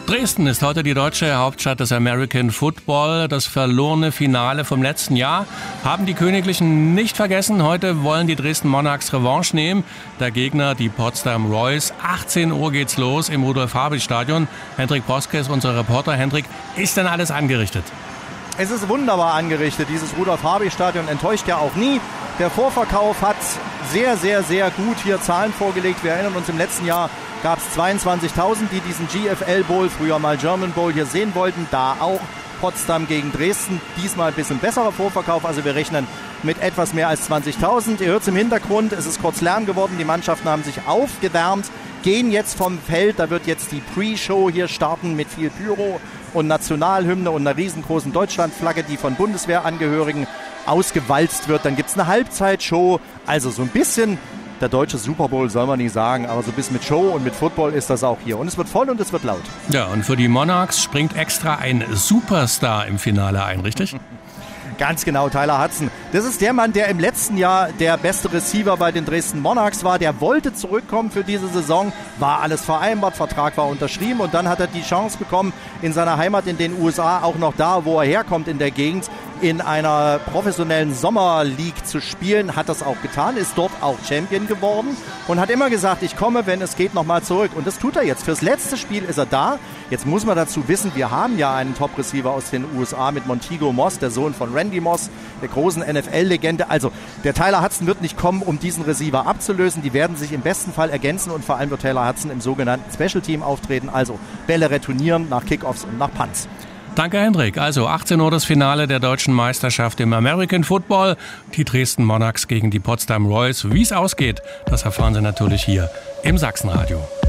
Dresden ist heute die deutsche Hauptstadt des American Football. Das verlorene Finale vom letzten Jahr haben die Königlichen nicht vergessen. Heute wollen die Dresden Monarchs Revanche nehmen. Der Gegner, die Potsdam Royals. 18 Uhr geht's los im Rudolf-Habich-Stadion. Hendrik Poske ist unser Reporter. Hendrik, ist denn alles angerichtet? Es ist wunderbar angerichtet. Dieses Rudolf-Habich-Stadion enttäuscht ja auch nie. Der Vorverkauf hat sehr gut hier Zahlen vorgelegt. Wir erinnern uns, im letzten Jahr gab es 22.000, die diesen GFL Bowl, früher mal German Bowl, hier sehen wollten. Da auch Potsdam gegen Dresden. Diesmal ein bisschen besserer Vorverkauf. Also wir rechnen mit etwas mehr als 20.000. Ihr hört es im Hintergrund. Es ist kurz Lärm geworden. Die Mannschaften haben sich aufgewärmt, gehen jetzt vom Feld. Da wird jetzt die Pre-Show hier starten mit viel Pyro und Nationalhymne und einer riesengroßen Deutschlandflagge, die von Bundeswehrangehörigen ausgewalzt wird. Dann gibt es eine Halbzeitshow. Also so ein bisschen der deutsche Super Bowl soll man nicht sagen, aber so ein bisschen mit Show und mit Football ist das auch hier. Und es wird voll und es wird laut. Ja, und für die Monarchs springt extra ein Superstar im Finale ein, richtig? Ganz genau, Tyler Hudson. Das ist der Mann, der im letzten Jahr der beste Receiver bei den Dresden Monarchs war. Der wollte zurückkommen für diese Saison, war alles vereinbart, Vertrag war unterschrieben und dann hat er die Chance bekommen, in seiner Heimat in den USA, auch noch da, wo er herkommt in der Gegend, in einer professionellen Sommerleague zu spielen, hat das auch getan, ist dort auch Champion geworden und hat immer gesagt, ich komme, wenn es geht, nochmal zurück. Und das tut er jetzt. Fürs letzte Spiel ist er da. Jetzt muss man dazu wissen, wir haben ja einen Top-Receiver aus den USA mit Montego Moss, der Sohn von Randy Moss, der großen NFL-Legende. Also der Tyler Hudson wird nicht kommen, um diesen Receiver abzulösen. Die werden sich im besten Fall ergänzen und vor allem wird Tyler Hudson im sogenannten Special Team auftreten, also Bälle retournieren nach Kickoffs und nach Punts. Danke, Hendrik. Also 18 Uhr das Finale der deutschen Meisterschaft im American Football. Die Dresden Monarchs gegen die Potsdam Royals. Wie es ausgeht, das erfahren Sie natürlich hier im Sachsenradio.